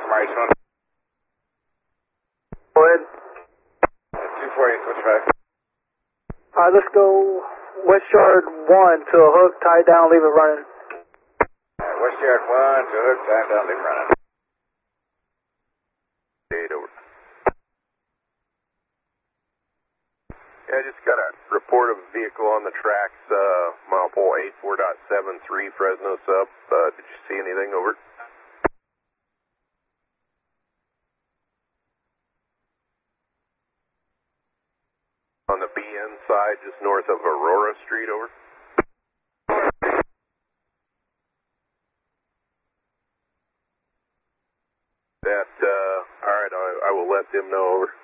March 1. Go ahead. 248, switch back. Alright, let's go West Yard 1 to a hook, tie it down, leave it running. West Yard 1 to hook, time down, leave running. 8 over. Yeah, I just got a report of a vehicle on the tracks, mile pole 84.73 Fresno sub. Did you see anything over? On the BN side, just north of Aurora Street, over. That, alright, I will let them know, over.